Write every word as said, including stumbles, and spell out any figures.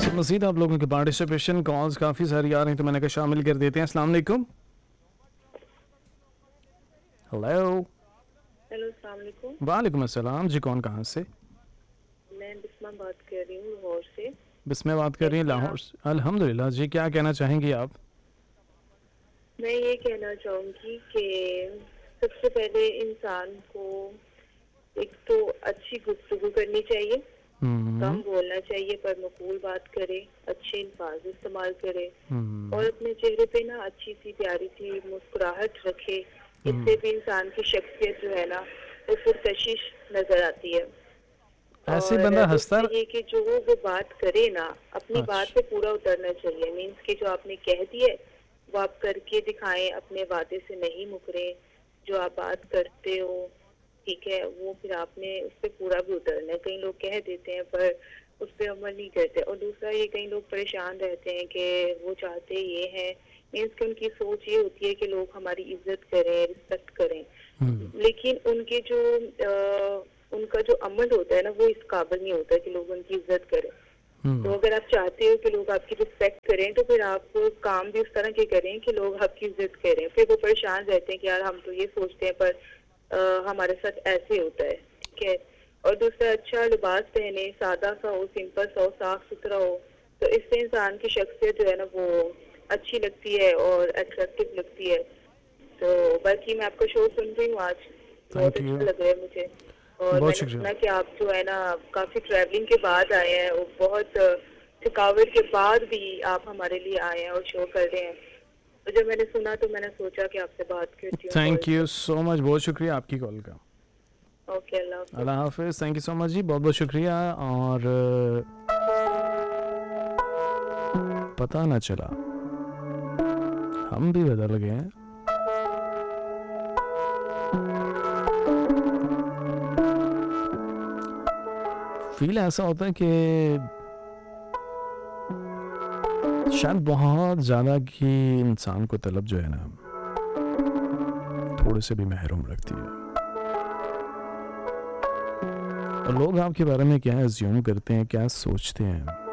مزید آپ لوگوں کے پارٹیسپیشن کالز کافی ساری آ رہی ہیں تو میں نے کہا شامل کر دیتے ہیں. السلام علیکم. ہیلو. ہیلو السلام علیکم. وعلیکم السلام. جی کون کہاں سے؟ میں بسمہ بات کر رہی ہوں لاہور سے. بسمہ بات کر رہی ہیں لاہور سے. الحمدللہ. جی کیا کہنا چاہیں گی آپ؟ میں یہ کہنا چاہوں گی کہ سب سے پہلے انسان کو ایک تو اچھی گفتگو کرنی چاہیے, کم بولنا چاہیے پر مقبول بات کرے, اچھے الفاظ استعمال کرے اور اپنے چہرے پہ نا اچھی سی پیاری سی مسکراہٹ رکھے. اس سے بھی انسان کی شخصیت جو ہے نا وہ پرکشش نظر آتی ہے. ایسے اور بندہ ہنستا دوسرا یہ کہ جو وہ بات کرے نا اپنی بات اچھا پہ پورا اترنا چاہیے. مینس کہ جو آپ نے کہہ دیا وہ آپ کر کے دکھائیں, اپنے وعدے سے نہیں مکریں. جو آپ بات کرتے ہو ٹھیک ہے وہ پھر آپ نے اس پہ پورا بھی اترنا ہے. کئی لوگ کہہ دیتے ہیں پر اس پہ عمل نہیں کرتے. اور دوسرا یہ کئی لوگ پریشان رہتے ہیں کہ وہ چاہتے یہ ہیں, مینس کہ ان کی سوچ یہ ہوتی ہے کہ لوگ ہماری عزت کریں, رسپیکٹ کریں, لیکن ان کے جو ان کا جو عمل ہوتا ہے نا وہ اس قابل نہیں ہوتا کہ لوگ ان کی عزت کریں. تو اگر آپ چاہتے ہو کہ لوگ آپ کی رسپیکٹ کریں تو پھر آپ کام بھی اس طرح کے کریں کہ لوگ آپ کی عزت کریں. پھر وہ پریشان رہتے ہیں کہ یار ہم تو یہ سوچتے ہیں پر ہمارے ساتھ ایسے ہوتا ہے. ٹھیک ہے. اور دوسرا اچھا لباس پہنے, سادہ سا ہو, سمپل سا ہو, صاف ستھرا ہو, تو اس سے انسان کی شخصیت جو ہے نا وہ اچھی لگتی ہے اور اٹریکٹیو لگتی ہے. تو باقی میں آپ کا شو سن رہی ہوں آج, بہت تھینک یو. اچھا لگ رہا ہے مجھے. اور میں بہت نے شکریہ. سنا کہ آپ جو ہے نا کافی ٹریولنگ کے بعد آئے ہیں, اور بہت تھکاوٹ کے بعد بھی آپ ہمارے لیے آئے ہیں اور شو کر رہے ہیں. تو جب میں نے سنا تو میں نے سوچا کہ آپ سے بات کرتی ہوں کال تھینک پہ. یو سو مچ. بہت شکریہ آپ کی کال کا. اوکے اللہ حافظ. اللہ حافظ. تھینک یو سو مچ جی, بہت بہت شکریہ. اور پتہ نہ چلا ہم بھی بدل گئے ہیں. فیل ایسا ہوتا ہے کہ شاید بہت زیادہ کی انسان کو طلب جو ہے نا تھوڑے سے بھی محروم رکھتی ہے. اور لوگ آپ کے بارے میں کیا ایزیوم کرتے ہیں, کیا سوچتے ہیں,